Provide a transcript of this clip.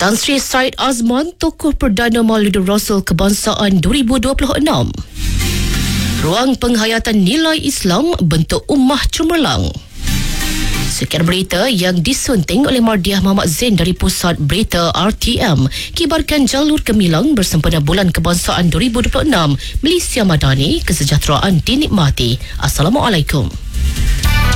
Tan Sri Said Azman, tokoh Perdana Mauludur Rasul Kebangsaan 2026. Ruang penghayatan nilai Islam bentuk ummah cemerlang. Sekian berita yang disunting oleh Mardiah Muhammad Zain dari Pusat Berita RTM. Kibarkan jalur gemilang bersempena Bulan Kebangsaan 2026. Malaysia Madani, kesejahteraan dinikmati. Assalamualaikum.